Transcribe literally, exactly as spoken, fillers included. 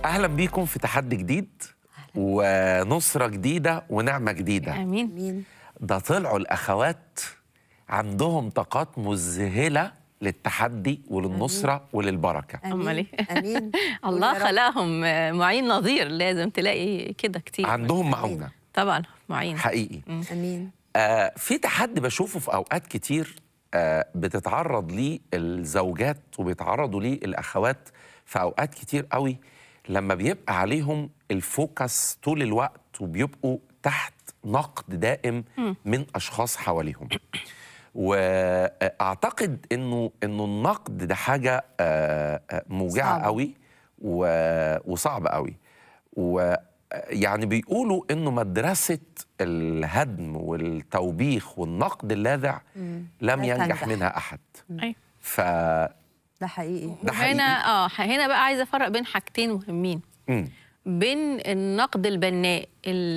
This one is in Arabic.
أهلا بيكم في تحدي جديد ونصرة جديدة ونعمة جديدة. امين. مين؟ ده طلعوا الأخوات عندهم طاقات مذهلة للتحدي وللنصرة وللبركة. امال ايه؟ امين. الله قول يا رب. خلقهم معين نظير، لازم تلاقي كده كتير. عندهم معونة طبعا معين حقيقي. امين. آه في تحدي بشوفه في أوقات كتير آه بتتعرض ليه الزوجات وبيتعرضوا ليه الأخوات في أوقات كتير قوي، لما بيبقى عليهم الفوكس طول الوقت وبيبقوا تحت نقد دائم من أشخاص حواليهم. واعتقد انه انه النقد ده حاجه آه، آه، موجعه صعبة. قوي و- وصعبه قوي. ويعني بيقولوا انه مدرسه الهدم والتوبيخ والنقد اللاذع لم لا ينجح تنجح. منها احد. أيوة. ف ده حقيقي. ده حقيقي. هنا اه هنا بقى عايزه افرق بين حاجتين مهمين، مم. بين النقد البناء